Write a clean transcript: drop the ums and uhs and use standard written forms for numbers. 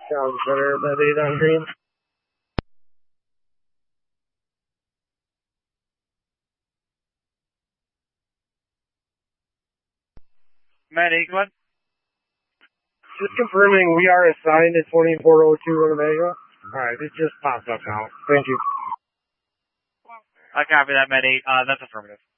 Sounds better. That 8 on green. Med 8, what? Just confirming we are assigned at 2402 Winnebago. Alright, it just popped up now. Thank you. I copy that, Med 8. That's affirmative.